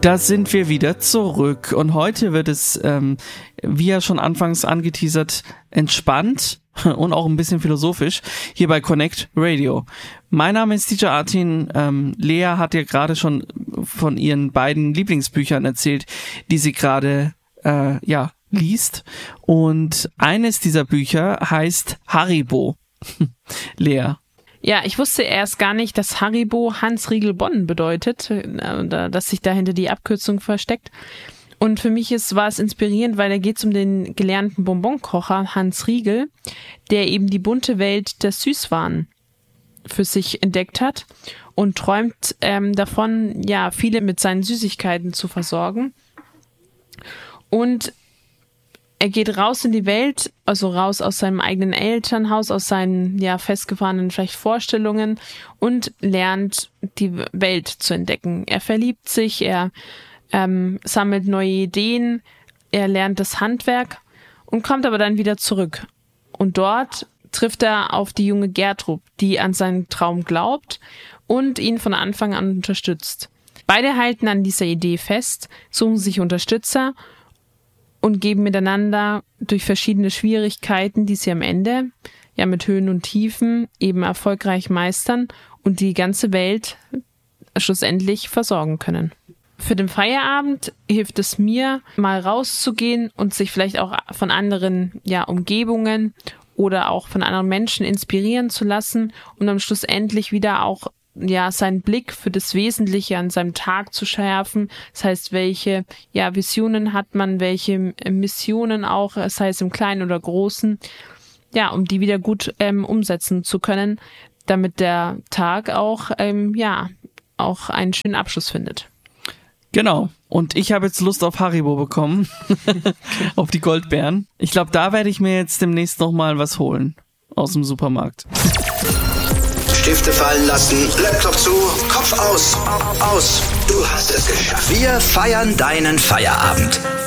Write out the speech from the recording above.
Da sind wir wieder zurück und heute wird es, wie ja schon anfangs angeteasert, entspannt und auch ein bisschen philosophisch hier bei Connect Radio. Mein Name ist DJ Artin. Lea hat ja gerade schon von ihren beiden Lieblingsbüchern erzählt, die sie gerade liest. Und eines dieser Bücher heißt Haribo. Lea. Ja, ich wusste erst gar nicht, dass Haribo Hans Riegel Bonn bedeutet, dass sich dahinter die Abkürzung versteckt. Und für mich war es inspirierend, weil da geht es um den gelernten Bonbonkocher Hans Riegel, der eben die bunte Welt der Süßwaren für sich entdeckt hat und träumt davon, ja, viele mit seinen Süßigkeiten zu versorgen. Und er geht raus in die Welt, also raus aus seinem eigenen Elternhaus, aus seinen festgefahrenen vielleicht Vorstellungen und lernt die Welt zu entdecken. Er verliebt sich, er sammelt neue Ideen, er lernt das Handwerk und kommt aber dann wieder zurück. Und dort trifft er auf die junge Gertrud, die an seinen Traum glaubt und ihn von Anfang an unterstützt. Beide halten an dieser Idee fest, suchen sich Unterstützer und geben miteinander durch verschiedene Schwierigkeiten, die sie am Ende mit Höhen und Tiefen eben erfolgreich meistern und die ganze Welt schlussendlich versorgen können. Für den Feierabend hilft es mir, mal rauszugehen und sich vielleicht auch von anderen Umgebungen oder auch von anderen Menschen inspirieren zu lassen und dann schlussendlich wieder auch seinen Blick für das Wesentliche an seinem Tag zu schärfen. Das heißt, welche Visionen hat man, welche Missionen auch, sei es im Kleinen oder Großen, um die wieder gut umsetzen zu können, damit der Tag auch auch einen schönen Abschluss findet. Genau. Und ich habe jetzt Lust auf Haribo bekommen. Auf die Goldbeeren. Ich glaube, da werde ich mir jetzt demnächst nochmal was holen. Aus dem Supermarkt. Stifte fallen lassen, Laptop zu, Kopf aus. Du hast es geschafft. Wir feiern deinen Feierabend.